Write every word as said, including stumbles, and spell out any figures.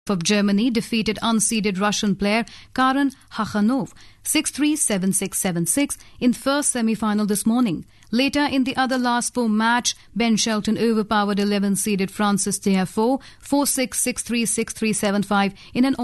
Kasparov of Germany defeated unseeded Russian player Karen Khachanov six three, seven six, seven six in first semi-final this morning. Later in the other last four match, Ben Shelton overpowered eleven-seeded Francis Tiafoe four six, six three, six three, seven five in an